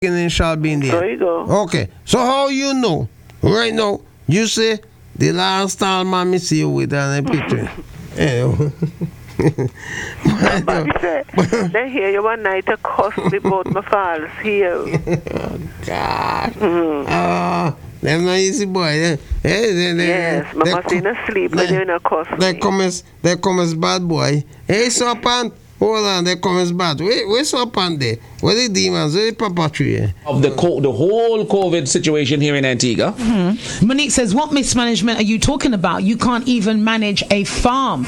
shall be in there. There you go. Okay. So how you know? Right now, you say the last tall man me see you with a picture. Somebody said, they hear you one night a cuss me both my fathers here. God. Them not easy boy. Yes, mama seen asleep when you're in a cuss. They come as bad boy. Hey, Serpent. Hold on, they come as bad. Where's Serpent there? Where the demons? Where the papatry? Of the whole COVID situation here in Antigua. Mm-hmm. Monique says, what mismanagement are you talking about? You can't even manage a farm.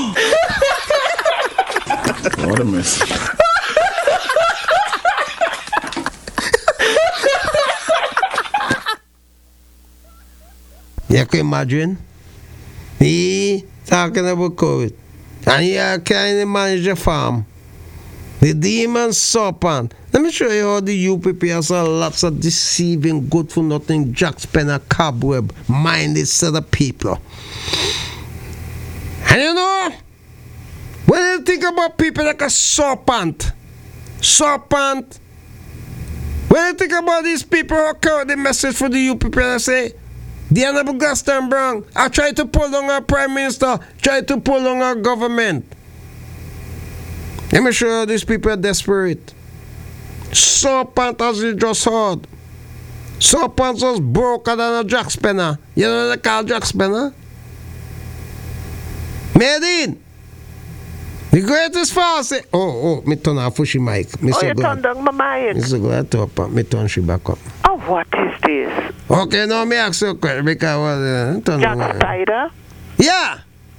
What a mess. You can imagine? He talking about COVID. And he can't manage a farm. The demon serpent. Let me show you how the UPP has lots of deceiving, good for nothing, jack spanner, cobweb, minded set of people. And you know, when you think about people like a serpent, when you think about these people who carry the message for the UPP and say, the Honorable Gaston Brown, I try to pull on our Prime Minister, try to pull on our government. Let me show you these people are desperate. Serpent, as you just heard. Serpent was broker than a jack spanner. You know what they call jack spanner? Medin! The greatest fast. Me turn off Fushi mic. You turn down my mic. Me so glad to up. Me turn she back up. Oh, what is this? Okay, now me ask you a question because Jack Spider? Yeah.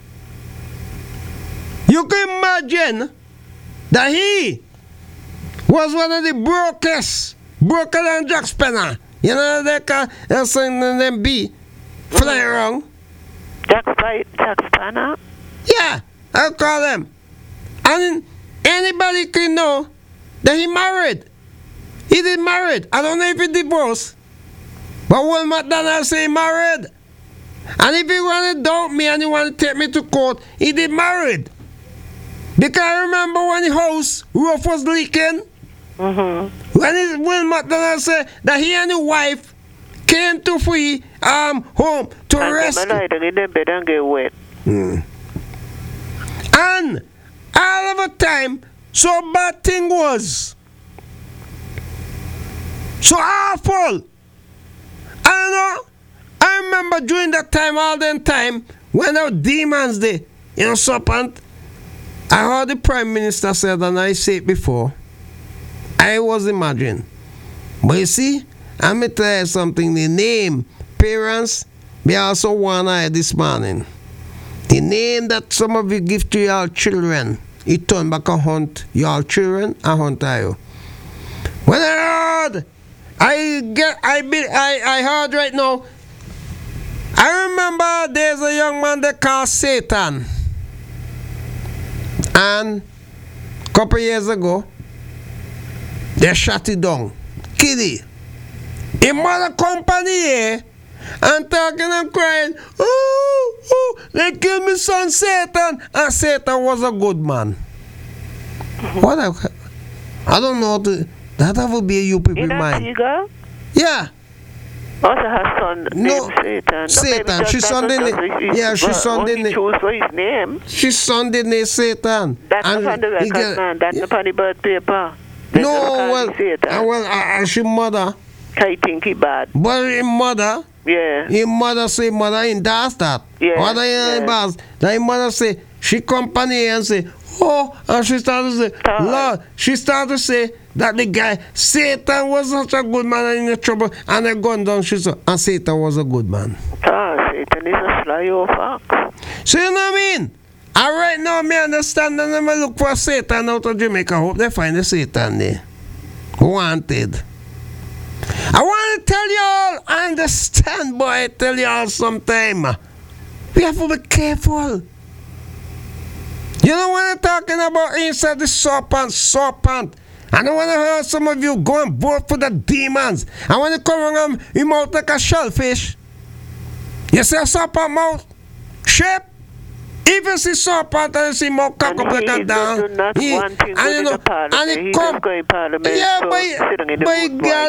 You can imagine that he was one of the brokers, broker than Jack Spanner. You know they can them be fly around. Jack Spanner? Yeah, I'll call them. And anybody can know that he married. He did married. I don't know if he divorced. But Will McDonald say he married. And if he want to doubt me and he want to take me to court, he did married. Because I remember when the house roof was leaking. When Will McDonald said that he and his wife came to free home to rescue. And all of the time, so bad thing was. So awful. I remember during that time, all that time, when our demons there, serpent, I heard the Prime Minister said, and I said it before, I was imagining. But you see, I'm going to tell you something, the name, parents, we also one eye this morning. The name that some of you give to your children, it turn back and hunt your children and hunt you. When I heard, I heard right now. I remember there's a young man they call Satan. And a couple years ago, they shut it down. Kiddie. In mother company here, and talking and crying, they killed me son Satan. And Satan was a good man. What I don't know. That would be a UPP mind. Antigua? Yeah. Also her son named Satan. Satan. She's son didn't. Yeah, she's son didn't. Choose for his name. She's son didn't Satan. That's not on the record, man. That's not on the birth paper. No, she mother. I think he bad. But his mother. Yeah. His mother say mother in does that. Yeah. Mother in bars. Then his mother say she company and say, and she started to say, Lord, she started to say that the guy, Satan was such a good man and in trouble, and they gone down, she said, and Satan was a good man. Satan is a sly old fox. So you know what I mean? And right now, me understand and I look for Satan out of Jamaica. Hope they find the Satan there. Wanted. I want to tell y'all, I understand, boy, I tell y'all sometime. We have to be careful. You know what I'm talking about inside the serpent. I don't want to hear some of you go and vote for the demons. I want to come around your mouth like a shellfish. You see a serpent mouth? Shape? If you see serpent and you see more cock up like a down, and it come, yeah, but girl,